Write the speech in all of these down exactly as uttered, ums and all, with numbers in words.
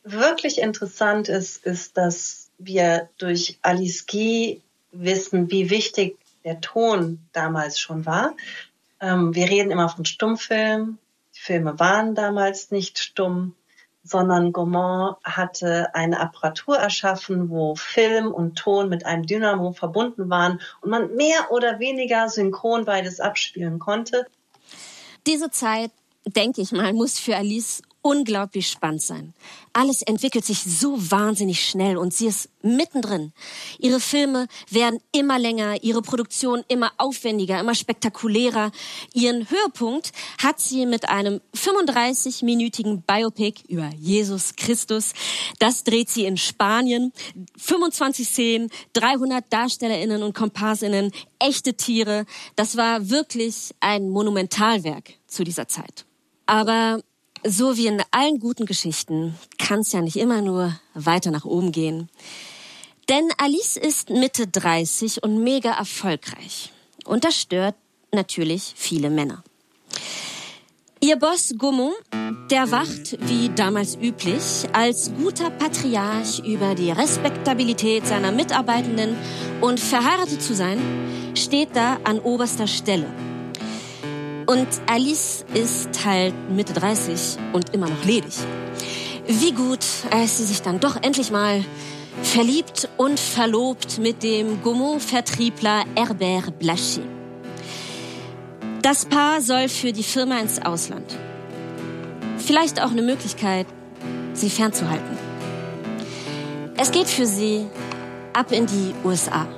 wirklich interessant ist, ist, dass wir durch Alice Guy wissen, wie wichtig der Ton damals schon war. Ähm, wir reden immer von Stummfilm. Die Filme waren damals nicht stumm, sondern Gaumont hatte eine Apparatur erschaffen, wo Film und Ton mit einem Dynamo verbunden waren und man mehr oder weniger synchron beides abspielen konnte. Diese Zeit, denke ich mal, muss für Alice unglaublich spannend sein. Alles entwickelt sich so wahnsinnig schnell und sie ist mittendrin. Ihre Filme werden immer länger, ihre Produktion immer aufwendiger, immer spektakulärer. Ihren Höhepunkt hat sie mit einem fünfunddreißig-minütigen Biopic über Jesus Christus. Das dreht sie in Spanien. fünfundzwanzig Szenen, dreihundert DarstellerInnen und KomparserInnen, echte Tiere. Das war wirklich ein Monumentalwerk zu dieser Zeit. Aber so wie in allen guten Geschichten kann es ja nicht immer nur weiter nach oben gehen. Denn Alice ist Mitte dreißig und mega erfolgreich. Und das stört natürlich viele Männer. Ihr Boss Gaumont, der wacht, wie damals üblich, als guter Patriarch über die Respektabilität seiner Mitarbeitenden und verheiratet zu sein, steht da an oberster Stelle. Und Alice ist halt Mitte dreißig und immer noch ledig. Wie gut, als sie sich dann doch endlich mal verliebt und verlobt mit dem Gaumont-Vertriebler Herbert Blaché. Das Paar soll für die Firma ins Ausland. Vielleicht auch eine Möglichkeit, sie fernzuhalten. Es geht für sie ab in die U S A.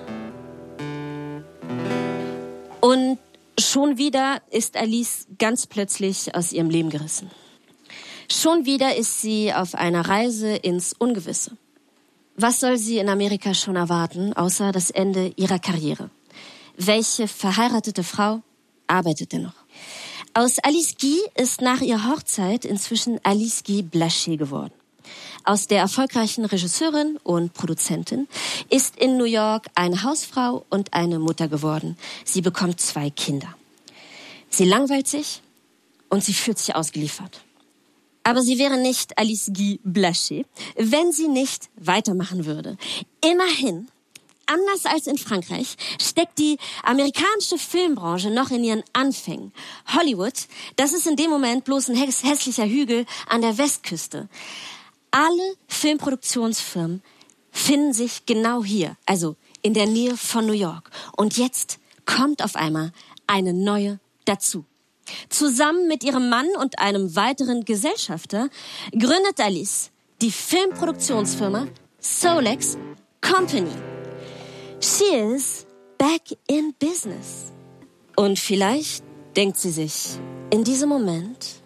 Und schon wieder ist Alice ganz plötzlich aus ihrem Leben gerissen. Schon wieder ist sie auf einer Reise ins Ungewisse. Was soll sie in Amerika schon erwarten, außer das Ende ihrer Karriere? Welche verheiratete Frau arbeitet denn noch? Aus Alice Guy ist nach ihrer Hochzeit inzwischen Alice Guy Blaché geworden. Aus der erfolgreichen Regisseurin und Produzentin ist in New York eine Hausfrau und eine Mutter geworden. Sie bekommt zwei Kinder. Sie langweilt sich und sie fühlt sich ausgeliefert. Aber sie wäre nicht Alice Guy Blaché, wenn sie nicht weitermachen würde. Immerhin, anders als in Frankreich, steckt die amerikanische Filmbranche noch in ihren Anfängen. Hollywood, das ist in dem Moment bloß ein hässlicher Hügel an der Westküste. Alle Filmproduktionsfirmen finden sich genau hier, also in der Nähe von New York. Und jetzt kommt auf einmal eine neue dazu. Zusammen mit ihrem Mann und einem weiteren Gesellschafter gründet Alice die Filmproduktionsfirma Solex Company. She is back in business. Und vielleicht denkt sie sich in diesem Moment: